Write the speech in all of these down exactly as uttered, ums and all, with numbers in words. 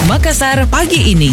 Makassar pagi ini.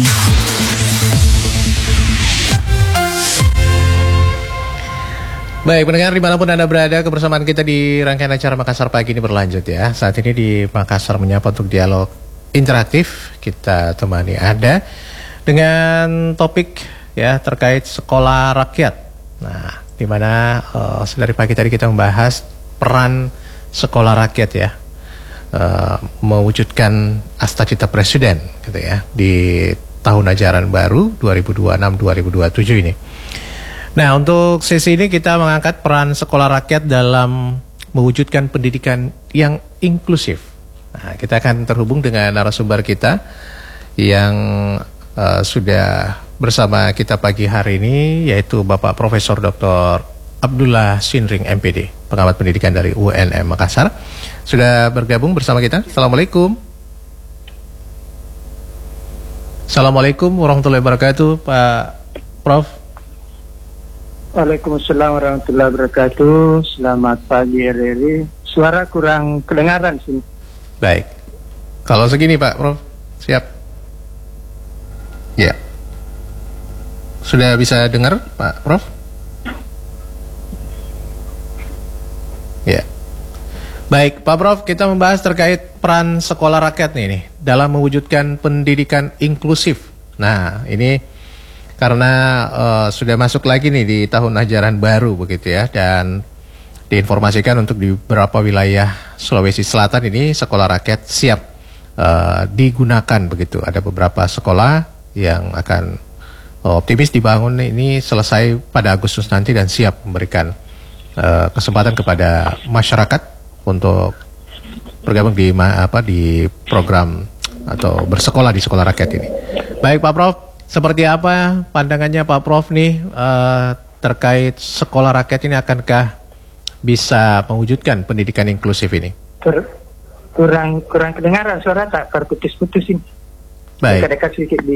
Baik, pendengar dimanapun Anda berada, kebersamaan kita di rangkaian acara Makassar pagi ini berlanjut ya. Saat ini di Makassar Menyapa untuk dialog interaktif, kita temani Anda dengan topik ya terkait sekolah rakyat. Nah, di mana uh, sedari pagi tadi kita membahas peran sekolah rakyat ya, uh, mewujudkan Astacita Presiden gitu ya di tahun ajaran baru dua ribu dua puluh enam dua ribu dua puluh tujuh ini. Nah, untuk sesi ini kita mengangkat peran sekolah rakyat dalam mewujudkan pendidikan yang inklusif. Nah, kita akan terhubung dengan narasumber kita yang uh, sudah bersama kita pagi hari ini, yaitu Bapak Profesor Doktor Abdullah Sinring M P D, pengamat pendidikan dari U N M Makassar. Sudah bergabung bersama kita. Assalamualaikum. Assalamualaikum warahmatullahi wabarakatuh, Pak Prof. Waalaikumsalam warahmatullahi wabarakatuh. Selamat pagi R R I. Suara kurang kedengaran sini. Baik. Kalau segini Pak Prof, siap? Ya. Sudah bisa dengar Pak Prof? Ya. Baik, Pak Prof, kita membahas terkait peran sekolah rakyat nih, nih dalam mewujudkan pendidikan inklusif. Nah, ini karena uh, sudah masuk lagi nih di tahun ajaran baru begitu ya, dan diinformasikan untuk di beberapa wilayah Sulawesi Selatan ini sekolah rakyat siap uh, digunakan begitu. Ada beberapa sekolah yang akan uh, optimis dibangun ini selesai pada Agustus nanti dan siap memberikan uh, kesempatan kepada masyarakat untuk bergabung di apa di program atau bersekolah di sekolah rakyat ini. Baik Pak Prof, seperti apa pandangannya Pak Prof nih uh, terkait sekolah rakyat ini, akankah bisa mewujudkan pendidikan inklusif ini? Kur- kurang kurang kedengaran suara tak terputus-putus ini. Baik. Dekat-dekat sedikit di